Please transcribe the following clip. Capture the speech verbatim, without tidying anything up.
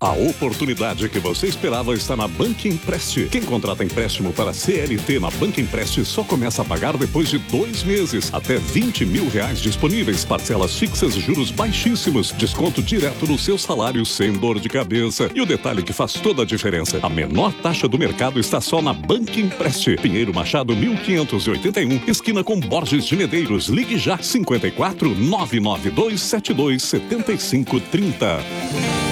A oportunidade que você esperava está na Banco Empreste. Quem contrata empréstimo para C L T na Banco Empreste só começa a pagar depois de dois meses. Até vinte mil reais disponíveis. Parcelas fixas, juros baixíssimos. Desconto direto no seu salário sem dor de cabeça. E o detalhe que faz toda a diferença: a menor taxa do mercado está só na Banco Empreste. Pinheiro Machado mil quinhentos e oitenta e um, esquina com Borges de Medeiros. Ligue já cinquenta e quatro, nove nove dois sete dois, sete cinco três zero.